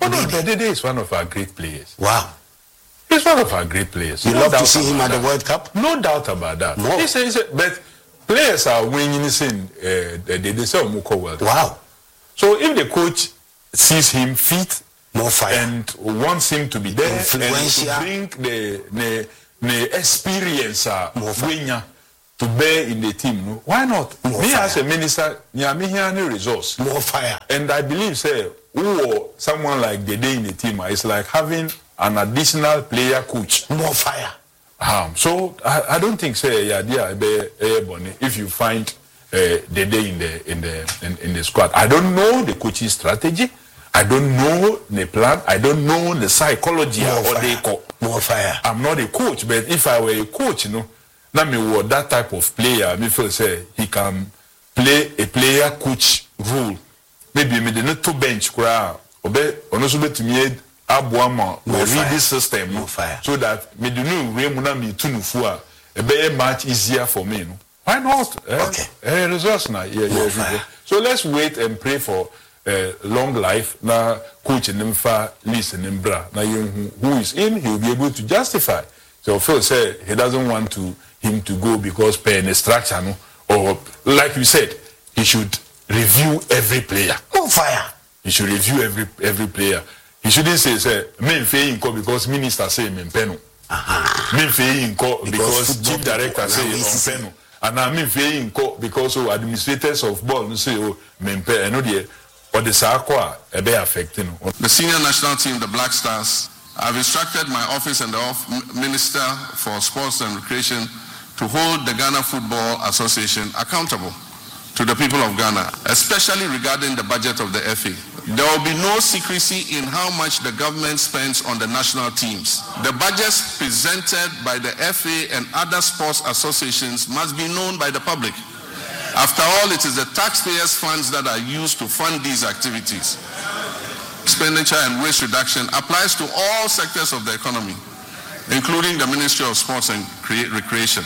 Dede is one of our great players. Wow. He's one of our great players. You love to see him at the World Cup? No doubt about that. No. But players are winning they say Muko World Cup. Wow. So if the coach sees him fit more fire and wants him to be there and to bring the experience to bear in the team, no? Why not? Me as a minister, me here no resource. More fire. And I believe someone like Dede in the team is like having an additional player coach. More fire. So I don't think if you find Dede in the squad. I don't know the coaching strategy. I don't know the plan. I don't know the psychology More fire. I'm not a coach, but if I were a coach, now me were that type of player. Me feel say he can play a player coach role. Maybe me the two bench kura. To me. We read this system so that me do no way muna me tunu fua a be much easier for me. No? Why not? Okay. Results now. So let's wait and pray for long life. Now coach Nimfa listen Nimbra. Now who is in, he will be able to justify. So Phil said he doesn't want him to go because pay an structure, no? Or like you said, he should review every player. More fire. He should review every player. He shouldn't say me fail in because minister say me peno. Me fail in because chief director say on peno. And I mean fail in because administrators of ball say me pe. I know or the sakwa be affecting. The senior national team, the Black Stars, I've instructed my office and the Minister for Sports and Recreation to hold the Ghana Football Association accountable to the people of Ghana, especially regarding the budget of the FA. There will be no secrecy in how much the government spends on the national teams. The budgets presented by the FA and other sports associations must be known by the public. After all, it is the taxpayers' funds that are used to fund these activities. Expenditure and waste reduction applies to all sectors of the economy, including the Ministry of Sports and Recreation.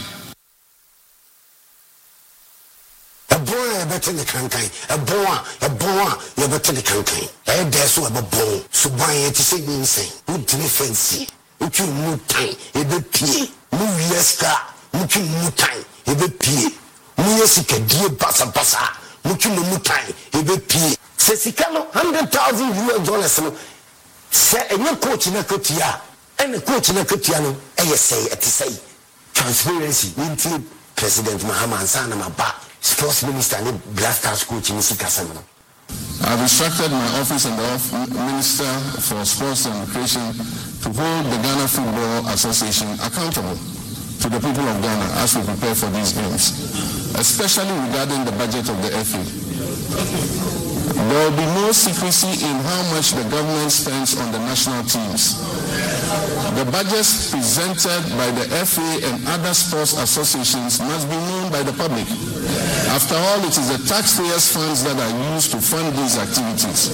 Better the cankai, a boa, you better the cankai. There's what a bone, so buy it to say insane. Good to fancy, which you move time, a bit pee, move yes car, looking more time, a bit pee. Music, dear bassa, looking more time, a bit pee. Sesicano, $100,000. Say a new coach in a cotia, and a coach in a cotiano, say at the say. Transparency, into President Mahama Sana Maba. Sports Minister and Black Stars coach in Sikasamano. I've instructed my office and the Minister for Sports and Recreation to hold the Ghana Football Association accountable to the people of Ghana as we prepare for these games, especially regarding the budget of the FA. There will be no secrecy in how much the government spends on the national teams. The budgets presented by the FA and other sports associations must be known by the public. After all, it is the taxpayers' funds that are used to fund these activities.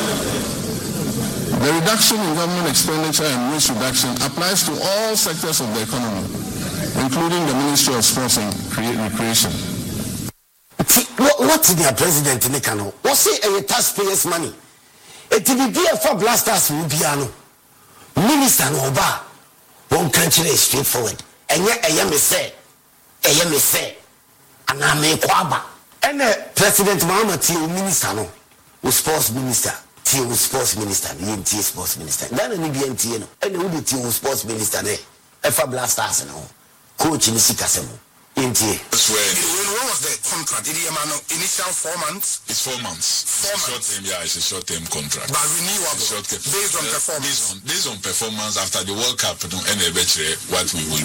The reduction in government expenditure and waste reduction applies to all sectors of the economy, including the Ministry of Sports and Recreation. What's the president in the canal? What's it a taxpayers' money? It will be for blasters will be ano. Minister no ba one country is straightforward. And yet I am say, and I make kwaba. And President Mahama T minister no, with sports minister, T with sports minister, BNT sports minister. Then any BNT no, and who be T with sports minister there? F blasters no, coach in the Sikasemo. When was the contract? Initial 4 months? It's 4 months. 4 months. It's a short-term contract. But renewable. Based on performance. Based on performance after the World Cup, and what we will